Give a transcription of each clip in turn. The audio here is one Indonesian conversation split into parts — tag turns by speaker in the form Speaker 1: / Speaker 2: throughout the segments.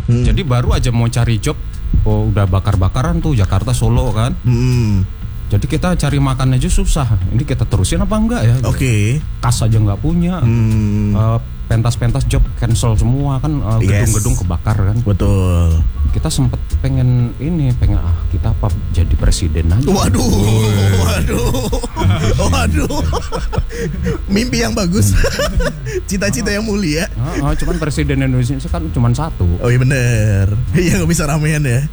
Speaker 1: Jadi baru aja mau cari job, udah bakar-bakaran tuh Jakarta Solo kan. Jadi kita cari makan aja susah. Ini kita terusin apa enggak ya?
Speaker 2: Oke.
Speaker 1: Kas aja nggak punya. Pentas-pentas job cancel semua kan, gedung-gedung kebakar kan.
Speaker 2: Betul.
Speaker 1: Kita sempet pengen kita apa jadi presiden aja.
Speaker 2: Waduh. Mimpi yang bagus. Cita-cita yang mulia.
Speaker 1: Cuman presiden Indonesia kan cuma satu.
Speaker 2: Oh iya bener. Iya nggak bisa ramean ya.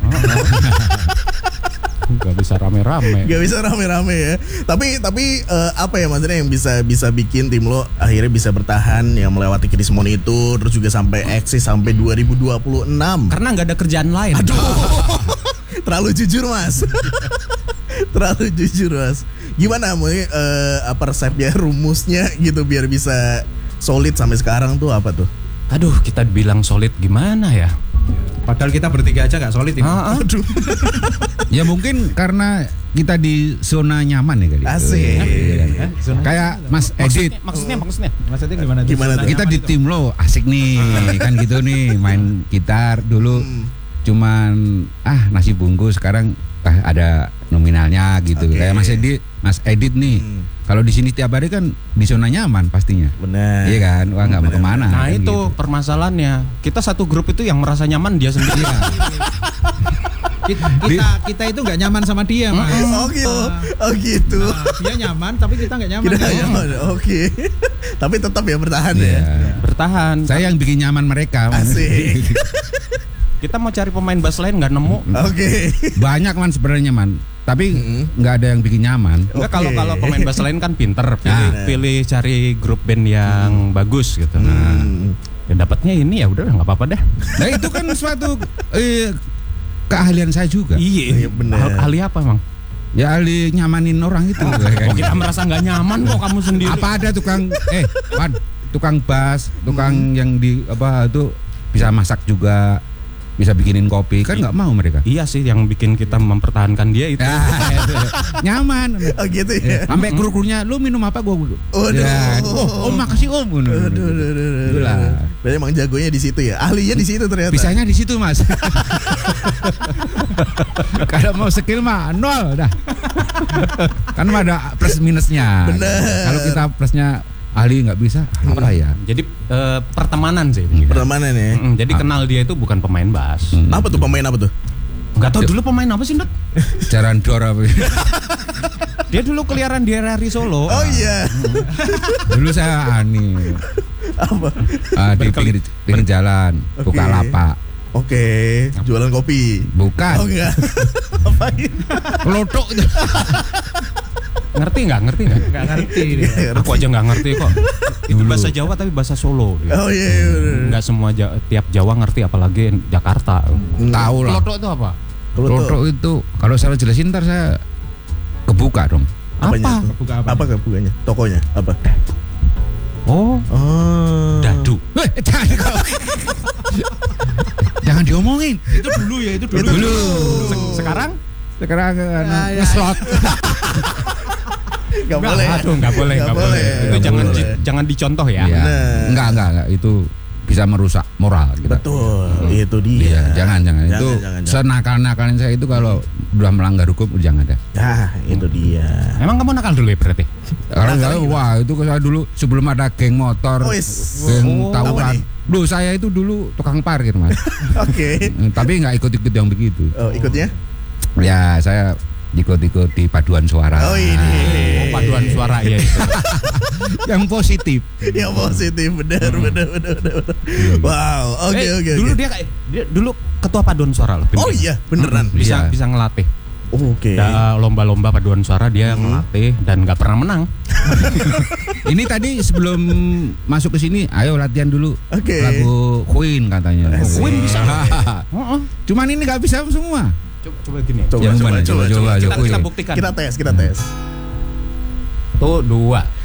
Speaker 1: Gak bisa rame-rame.
Speaker 2: Gak bisa rame-rame ya. Tapi apa ya maksudnya yang bisa bikin tim lo akhirnya bisa bertahan yang melewati krismon itu, terus juga sampai eksis sampai 2026.
Speaker 1: Karena nggak ada kerjaan lain.
Speaker 2: Aduh. Terlalu jujur mas. Terlalu jujur mas. Gimana apa resepnya, rumusnya gitu biar bisa solid sampai sekarang tuh apa tuh?
Speaker 1: Aduh, kita bilang solid gimana ya?
Speaker 3: Padahal kita bertiga aja nggak solid ini.
Speaker 2: Aduh.
Speaker 4: Ya mungkin karena kita di zona nyaman ya kali.
Speaker 2: Asik.
Speaker 4: Kayak Mas Edit.
Speaker 1: Maksudnya
Speaker 3: gimana?
Speaker 4: Kita di tim lo asik nih, kan gitu nih, main gitar dulu. Cuman nasi bungkus, sekarang ada nominalnya gitu. Kayak Mas Edit nih. Kalau di sini tiap hari kan di zona nyaman pastinya.
Speaker 2: Benar.
Speaker 4: Iya kan? Wah nggak mau kemana.
Speaker 1: Nah
Speaker 4: kan
Speaker 1: itu
Speaker 4: gitu.
Speaker 1: Permasalahannya. Kita satu grup itu yang merasa nyaman dia sendiri.
Speaker 3: kita itu nggak nyaman sama dia, Mas.
Speaker 2: Oh gitu.
Speaker 3: Dia nyaman tapi kita nggak nyaman.
Speaker 2: Kita nyaman. Oke. Tapi tetap ya bertahan ya.
Speaker 1: Bertahan.
Speaker 4: Saya yang bikin nyaman mereka.
Speaker 2: Asik.
Speaker 1: Kita mau cari pemain bass lain nggak nemu.
Speaker 2: Oke.
Speaker 4: Banyak man sebenarnya man. Tapi nggak ada yang bikin nyaman.
Speaker 1: Enggak, kalau pemain bass lain kan pinter, pilih cari grup band yang bagus gitu. Nah, ya dapatnya ini ya udah nggak apa-apa dah.
Speaker 4: Nah itu kan suatu keahlian saya juga.
Speaker 1: Iya benar. Ahli apa emang?
Speaker 4: Ya ahli nyamanin orang itu.
Speaker 1: Kita merasa nggak nyaman kok kamu sendiri.
Speaker 4: Apa ada tukang bass, tukang yang di apa itu bisa masak juga, bisa bikinin kopi, kan nggak mau mereka.
Speaker 1: Iya sih, yang bikin kita mempertahankan dia itu.
Speaker 4: Nyaman.
Speaker 2: Oh gitu ya.
Speaker 4: Sampai kru-krunya, lu minum apa gua?
Speaker 2: Oh
Speaker 4: makasih om.
Speaker 2: Itulah. Berarti emang jagonya di situ ya. Ahlinya di situ ternyata.
Speaker 4: Bisanya di situ mas. Kalau mau skill mah nol dah. Kan ada plus minusnya.
Speaker 2: Bener.
Speaker 4: Kalau kita plusnya ahli nggak bisa apa ya?
Speaker 1: Jadi pertemanan sih.
Speaker 2: Pertemanan ya.
Speaker 1: Jadi kenal dia itu bukan pemain bass.
Speaker 2: Apa tuh pemain apa tuh?
Speaker 1: Gak tau dulu pemain apa sih Ndut?
Speaker 4: Jaran dor apa?
Speaker 1: Dia dulu keliaran di RRI Solo.
Speaker 2: Oh iya.
Speaker 4: Dulu saya
Speaker 2: apa?
Speaker 4: Di pinggir jalan, buka lapak.
Speaker 2: Oke, jualan kopi.
Speaker 4: Bukan.
Speaker 2: Oh enggak. Apain?
Speaker 4: Lotok.
Speaker 1: Ngerti nggak?
Speaker 3: Nggak ngerti.
Speaker 1: Aku aja nggak ngerti kok. Itu bahasa Jawa tapi bahasa Solo.
Speaker 2: Oh iya.
Speaker 1: Nggak semua tiap Jawa ngerti, apalagi Jakarta.
Speaker 4: Tahu lah.
Speaker 1: Lotok itu apa?
Speaker 4: Lotok itu kalau saya jelasin ntar saya kebuka dong.
Speaker 2: Apanya?
Speaker 3: Kebuka apa?
Speaker 2: Apa kebukanya? Tokonya apa?
Speaker 1: Oh. Dadu.
Speaker 4: Jangan diomongin.
Speaker 3: Itu dulu ya, itu dulu.
Speaker 1: Sekarang
Speaker 4: ngeslot.
Speaker 2: Gak boleh.
Speaker 1: Aduh, nggak boleh. Itu jangan dicontoh ya.
Speaker 4: Enggak. Itu bisa merusak moral kita.
Speaker 2: Betul, itu dia.
Speaker 4: Jangan. Itu senakal-nakalnya saya itu kalau udah melanggar hukum jangan ada.
Speaker 2: Itu dia.
Speaker 1: Emang kamu nakal dulu ya berarti?
Speaker 4: Kalau saya itu saya dulu sebelum ada geng motor, geng tawuran. Duh, saya itu dulu tukang parkir, Mas.
Speaker 2: Oke.
Speaker 4: Tapi nggak ikut-ikut yang begitu.
Speaker 2: Oh, ikutnya?
Speaker 4: Ya, saya ikut-ikut di paduan suara.
Speaker 2: Oh ini.
Speaker 1: Paduan suara ya itu.
Speaker 4: Yang positif.
Speaker 2: Yang positif, benar. Wow, oke.
Speaker 1: Dulu dia dulu ketua paduan suara loh.
Speaker 2: Oh iya, beneran.
Speaker 1: Bisa ngelatih.
Speaker 2: Oke.
Speaker 1: Lomba-lomba paduan suara dia ngelatih dan nggak pernah menang.
Speaker 4: Ini tadi sebelum masuk ke sini, ayo latihan dulu.
Speaker 2: Oke.
Speaker 4: Lagu Queen katanya.
Speaker 1: Queen bisa.
Speaker 4: Cuman ini nggak bisa semua.
Speaker 1: Coba gini.
Speaker 2: Coba.
Speaker 1: Kita buktikan.
Speaker 2: Kita tes.
Speaker 1: Tuh 2.